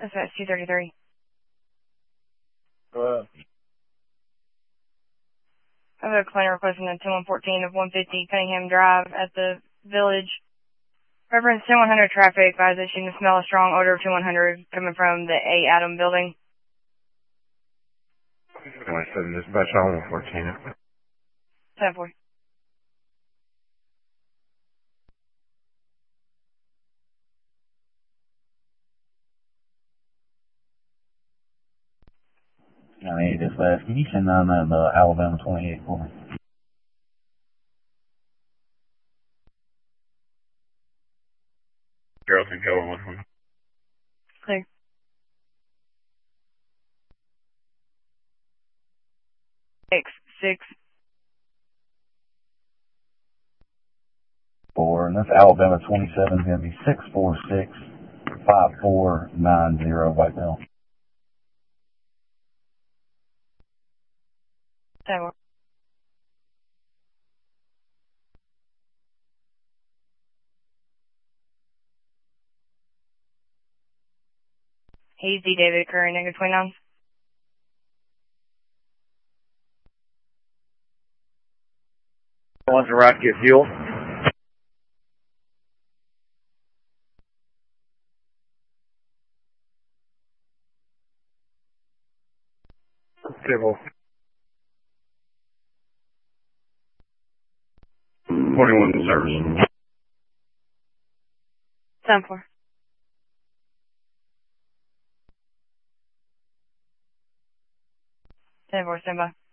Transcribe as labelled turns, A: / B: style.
A: Dispatch 233. I have a client requesting a 10114 of 150 Cunningham Drive at the Village. Reference 10100 traffic violation to smell a strong odor of 2100 coming from the A. Adam building.
B: 27, dispatch on 114.
A: 10-4.
C: Dispatch, can you send on that Alabama 28 for me?
B: Carrollton Keller 120.
A: Clear. Six.
C: 4, and that's Alabama 27 is going to be 646-5490 right now.
A: 10-4. Hazy David Curry, negative 29.
B: One's a right to get fuel. Civil. 41 service.
A: 10-4. 10-4, stand by.